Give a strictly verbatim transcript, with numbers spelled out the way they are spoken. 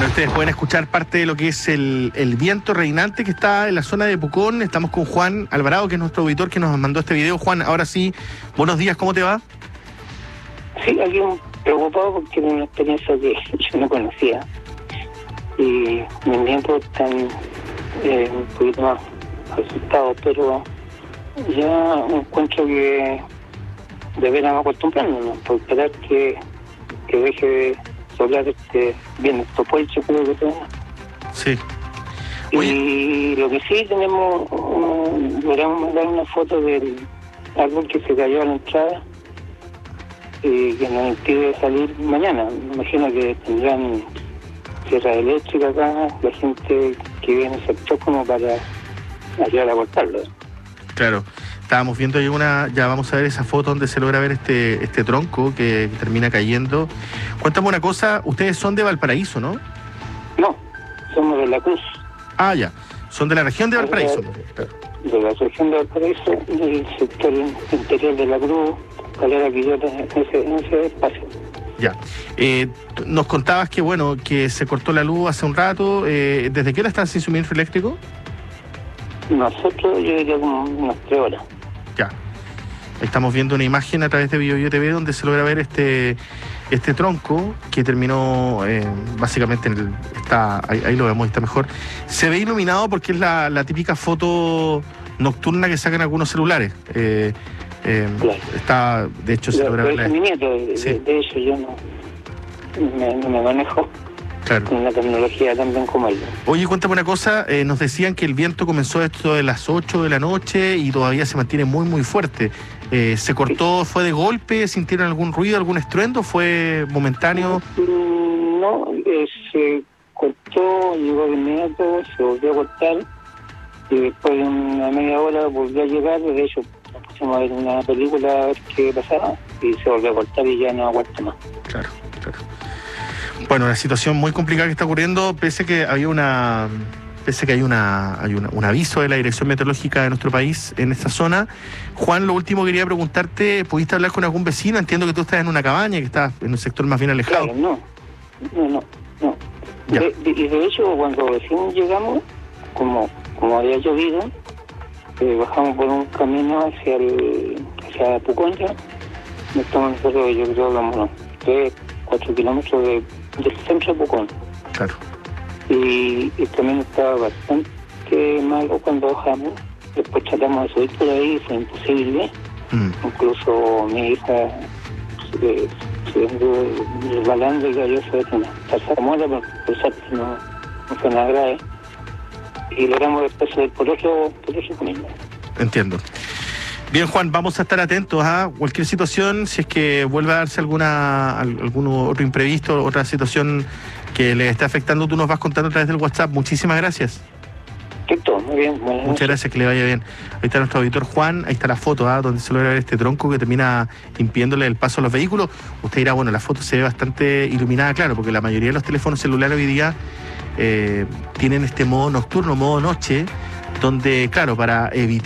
Bueno, ustedes pueden escuchar parte de lo que es el, el viento reinante que está en la zona de Pucón. Estamos con Juan Alvarado, que es nuestro auditor, que nos mandó este video. Juan, ahora sí, buenos días, ¿cómo te va? Sí, aquí preocupado porque era una experiencia que yo no conocía. Y mis nietos están eh, un poquito más asustados, pero ya encuentro que deberíamos acostumbrarnos, ¿no? Por esperar que, que deje de soplar este bien estopolcho, creo que tenemos. Sí. Oye. Y lo que sí tenemos, um, logramos mandar una foto del árbol que se cayó a la entrada y que nos impide salir mañana. Me imagino que tendrán sierra eléctrica acá, la gente que vive en el sector como para ayudar a cortarlo. Claro, estábamos viendo ahí una, ya vamos a ver esa foto donde se logra ver este, este tronco que, que termina cayendo. Cuéntame una cosa, ustedes son de Valparaíso, ¿no? No, somos de La Cruz. Ah, ya, son de la región de Valparaíso. De, de la región de Valparaíso, del sector interior de La Cruz, Calera Quillota, en ese, en ese espacio. Ya, eh, nos contabas que bueno, que se cortó la luz hace un rato. eh, ¿Desde qué hora están sin suministro eléctrico? Nosotros, yo diría como unas tres horas. Ya. Estamos viendo una imagen a través de BioBio T V donde se logra ver este este tronco que terminó eh, básicamente en el, está ahí, ahí lo vemos, está mejor. Se ve iluminado porque es la, la típica foto nocturna que sacan algunos celulares. Eh, eh, claro. Está, de hecho, se logra ver. Es mi nieto, de, sí. de, de eso yo no me, no me manejo. Claro. Con una tecnología también como él. Oye, cuéntame una cosa, eh, nos decían que el viento comenzó esto de las ocho de la noche y todavía se mantiene muy, muy fuerte. Eh, ¿Se cortó, fue de golpe? ¿Sintieron algún ruido, algún estruendo? ¿Fue momentáneo? No, eh, se cortó, llegó de inmediato, se volvió a cortar y después de una media hora volvió a llegar. De hecho, nos pusimos a ver una película a ver qué pasaba y se volvió a cortar y ya no aguanta más. Claro, claro. Bueno, una situación muy complicada que está ocurriendo, pese que había una, pese que hay una, hay una, un aviso de la Dirección Meteorológica de nuestro país en esta zona. Juan, lo último quería preguntarte, ¿pudiste hablar con algún vecino? Entiendo que tú estás en una cabaña, que estás en un sector más bien alejado. Claro, no, no, no, no. De, de, y de hecho, cuando recién llegamos, como, como había llovido, eh, bajamos por un camino hacia el, hacia Pucón, ya, estamos nosotros, yo creo, como tres, cuatro kilómetros de del centro de Pucón. Claro. Y, y también estaba bastante malo cuando bajamos. Después tratamos de subir por ahí, fue imposible. Mm. Incluso mi hija se, se anduvo resbalando y cayó sobre una salsamuela, pero por suerte no, no fue nada grave. Y logramos después subir por otro, por otro camino. Entiendo. Bien, Juan, vamos a estar atentos a cualquier situación, si es que vuelve a darse alguna algún otro imprevisto, otra situación que le esté afectando, tú nos vas contando a través del WhatsApp. Muchísimas gracias. Perfecto, muy bien. Bueno, muchas gracias, que le vaya bien. Ahí está nuestro auditor Juan, ahí está la foto, ¿eh? Donde se logra ver este tronco que termina impidiéndole el paso a los vehículos. Usted dirá, bueno, la foto se ve bastante iluminada, claro, porque la mayoría de los teléfonos celulares hoy día eh, tienen este modo nocturno, modo noche, donde, claro, para evitar